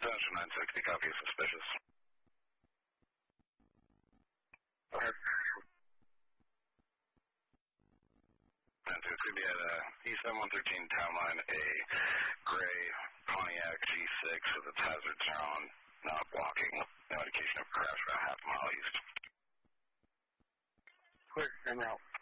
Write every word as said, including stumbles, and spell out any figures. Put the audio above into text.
Central nine sixty, copy, suspicious. Okay. And so it's going to be at uh, East M one thirteen Town Line, a gray Pontiac G six with its hazards are on, not blocking. No indication of crash about half a mile east. Quick, en route.